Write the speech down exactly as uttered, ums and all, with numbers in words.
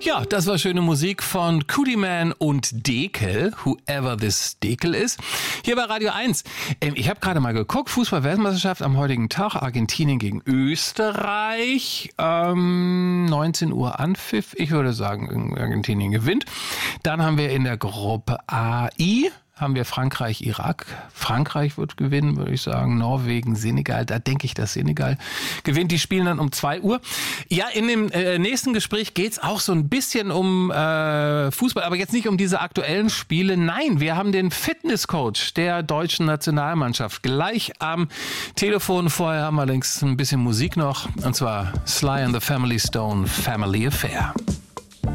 Ja, das war schöne Musik von Koodyman und Dekel, whoever this Dekel ist. Hier bei Radio eins. Ähm, ich habe gerade mal geguckt, Fußball-Weltmeisterschaft am heutigen Tag, Argentinien gegen Österreich, ähm, neunzehn Uhr Anpfiff. Ich würde sagen, Argentinien gewinnt. Dann haben wir in der Gruppe A I, haben wir Frankreich, Irak. Frankreich wird gewinnen, würde ich sagen. Norwegen, Senegal. Da denke ich, dass Senegal gewinnt. Die spielen dann um zwei Uhr. Ja, in dem äh, nächsten Gespräch geht's auch so ein bisschen um äh, Fußball, aber jetzt nicht um diese aktuellen Spiele. Nein, wir haben den Fitnesscoach der deutschen Nationalmannschaft gleich am Telefon. Vorher haben wir allerdings ein bisschen Musik noch. Und zwar Sly and the Family Stone, Family Affair.